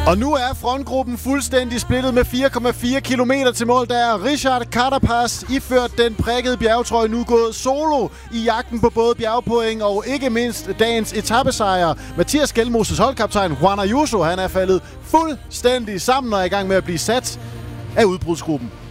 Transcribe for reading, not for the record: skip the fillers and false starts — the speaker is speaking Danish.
Og nu er frontgruppen fuldstændig splittet med 4,4 kilometer til mål. Der er Richard Carapaz iført den prikkede bjergetrøje nu gået solo i jagten på både bjergpoint og ikke mindst dagens etapesejr. Mathias Gelmoses holdkaptajn Juan Ayuso, han er faldet fuldstændig sammen og er i gang med at blive sat af udbrudsgruppen.